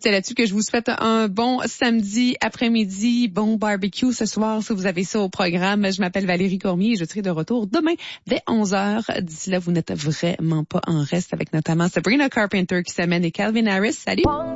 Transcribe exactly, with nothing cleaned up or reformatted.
C'est là-dessus que je vous souhaite un bon samedi après-midi, bon barbecue ce soir si vous avez ça au programme. Je m'appelle Valérie Cormier et je serai de retour demain dès onze heures. D'ici là, vous n'êtes vraiment pas en reste avec notamment Sabrina Carpenter qui s'amène et Calvin Harris. Salut!